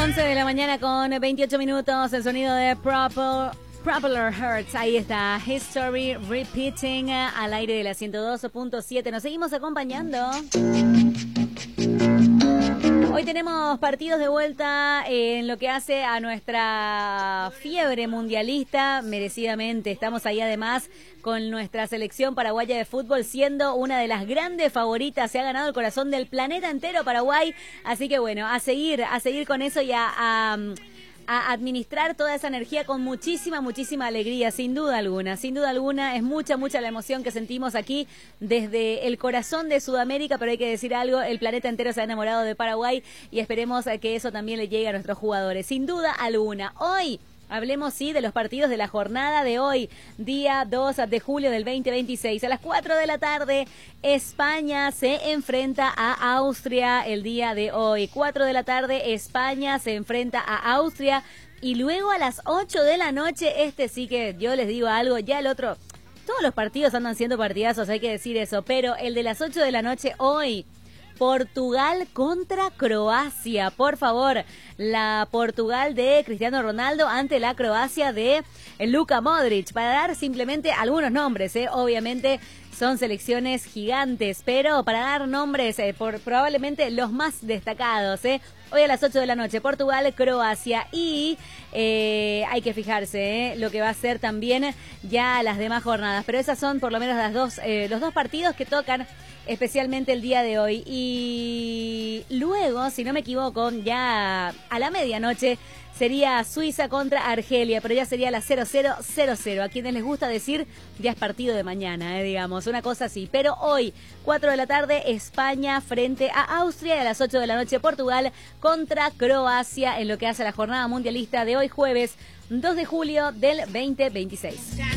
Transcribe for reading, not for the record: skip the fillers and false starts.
11 de la mañana con 28 minutos, el sonido de Propeller Hearts. Ahí está, History Repeating al aire de la 102.7. Nos seguimos acompañando. Hoy tenemos partidos de vuelta en lo que hace a nuestra fiebre mundialista, merecidamente. Estamos ahí además con nuestra selección paraguaya de fútbol, siendo una de las grandes favoritas. Se ha ganado el corazón del planeta entero Paraguay. Así que bueno, a seguir con eso y a administrar toda esa energía con muchísima alegría, sin duda alguna, es mucha la emoción que sentimos aquí desde el corazón de Sudamérica, pero hay que decir algo, el planeta entero se ha enamorado de Paraguay y esperemos que eso también le llegue a nuestros jugadores, sin duda alguna. Hoy hablemos, sí, de los partidos de la jornada de hoy, día 2 de julio del 2026. A las 4 de la tarde, España se enfrenta a Austria el día de hoy. 4 de la tarde, España se enfrenta a Austria. Y luego a las 8 de la noche, sí que yo les digo algo, ya el otro, todos los partidos andan siendo partidazos, hay que decir eso, pero el de las 8 de la noche hoy, Portugal contra Croacia, por favor, la Portugal de Cristiano Ronaldo ante la Croacia de Luka Modric, para dar simplemente algunos nombres, obviamente son selecciones gigantes, pero para dar nombres probablemente los más destacados, Hoy a las 8 de la noche, Portugal, Croacia y hay que fijarse lo que va a ser también ya las demás jornadas, pero esas son por lo menos los dos partidos que tocan especialmente el día de hoy. Y luego, si no me equivoco, ya a la medianoche sería Suiza contra Argelia, pero ya sería la 0-0-0-0. A quienes les gusta decir, ya es partido de mañana, digamos, una cosa así. Pero hoy, 4 de la tarde, España frente a Austria y a las 8 de la noche, Portugal contra Croacia en lo que hace a la jornada mundialista de hoy, jueves 2 de julio del 2026.